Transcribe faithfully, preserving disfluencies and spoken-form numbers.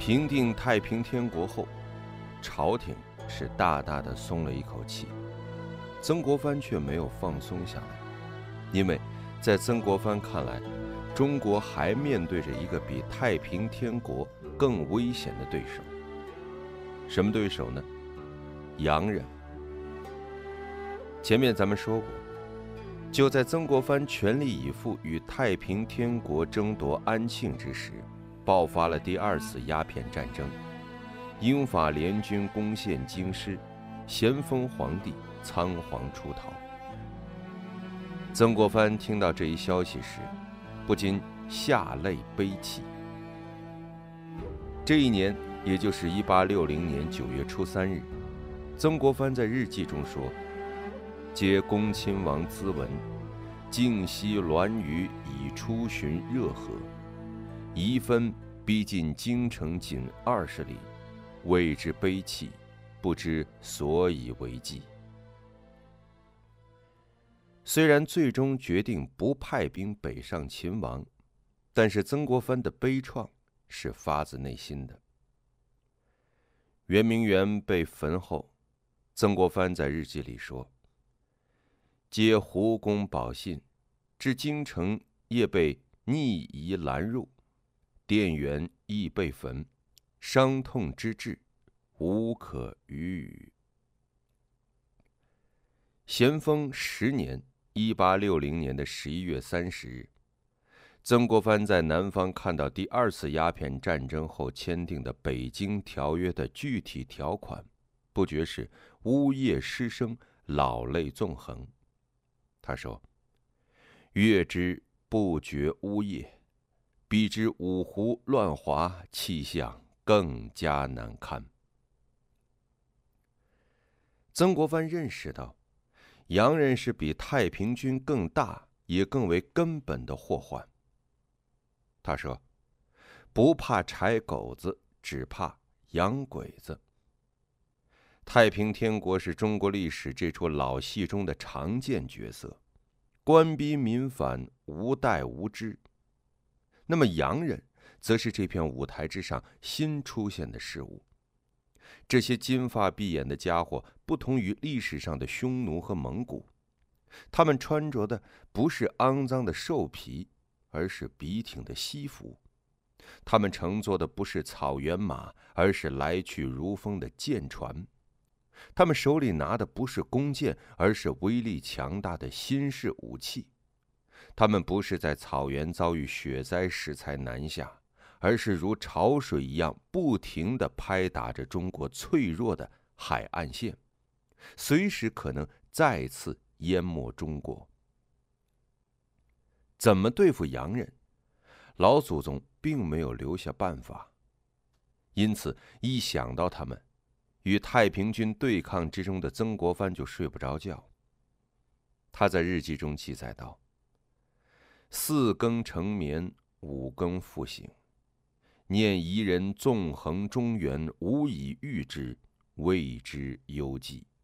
平定太平天国后，朝廷是大大的松了一口气，曾国藩却没有放松下来，因为在曾国藩看来，中国还面对着一个比太平天国更危险的对手。什么对手呢？洋人。前面咱们说过，就在曾国藩全力以赴与太平天国争夺安庆之时，爆发了第二次鸦片战争，英法联军攻陷京师，咸丰皇帝仓皇出逃。曾国藩听到这一消息时，不禁下泪悲泣。这一年，也就是一八六零年九月初三日，曾国藩在日记中说：“皆恭亲王咨文，靖西滦屿已出巡热河，宜分逼近京城仅二十里，为之悲泣，不知所以为继。”虽然最终决定不派兵北上勤王，但是曾国藩的悲怆是发自内心的。圆明园被焚后，曾国藩在日记里说：“皆胡公保信，至京城夜被逆夷拦入，殿园亦被焚，伤痛之至，无可语语。”咸丰十年一八六零年的十一月三十日，曾国藩在南方看到第二次鸦片战争后签订的《北京条约》的具体条款，不觉是呜咽失声，老泪纵横。他说：“阅之不觉呜咽，比之五胡乱华，气象更加难堪。”曾国藩认识到，洋人是比太平军更大也更为根本的祸患。他说：“不怕柴狗子，只怕洋鬼子。”太平天国是中国历史这出老戏中的常见角色，官逼民反，无代无知。那么洋人则是这片舞台之上新出现的事物。这些金发碧眼的家伙不同于历史上的匈奴和蒙古，他们穿着的不是肮脏的兽皮，而是笔挺的西服；他们乘坐的不是草原马，而是来去如风的舰船；他们手里拿的不是弓箭，而是威力强大的新式武器；他们不是在草原遭遇雪灾时才南下，而是如潮水一样不停地拍打着中国脆弱的海岸线，随时可能再次淹没中国。怎么对付洋人？老祖宗并没有留下办法，因此一想到他们，与太平军对抗之中的曾国藩就睡不着觉。他在日记中记载道：“四更成眠，五更复醒，念夷人纵横中原，无以御之，谓之忧计。”